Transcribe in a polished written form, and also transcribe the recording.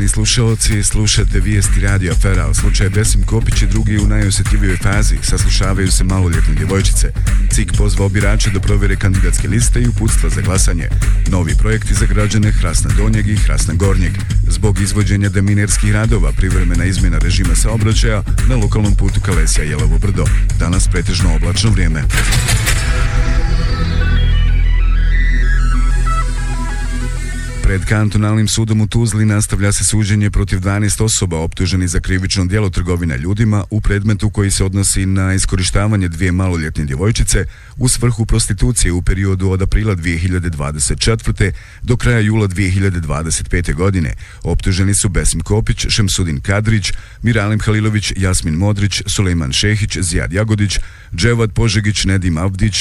Poštovani slušalci, slušate vijesti Radio Afera. U slučaju Besim Kopić i drugi u najosjetljivijoj fazi. Saslušavaju se maloljetne djevojčice. CIK pozvao birače da provjere kandidatske liste i uputstva za glasanje. Novi projekti za građane Hrasna Donjeg i Hrasna Gornjeg. Zbog izvođenja deminerskih radova, privremena izmjena režima saobraćaja na lokalnom putu Kalesija-Jelovo Brdo. Danas pretežno oblačno vrijeme. Pred kantonalnim sudom u Tuzli nastavlja se suđenje protiv 12 osoba optuženih za krivično djelo trgovina ljudima u predmetu koji se odnosi na iskorištavanje dvije maloljetne djevojčice u svrhu prostitucije u periodu od aprila 2024. do kraja jula 2025. godine. Optuženi su Besim Kopić, Šemsudin Kadrić, Miralim Halilović, Jasmin Modrić, Sulejman Šehić, Zijad Jagodić, Dževad Požegić, Nedim Avdić,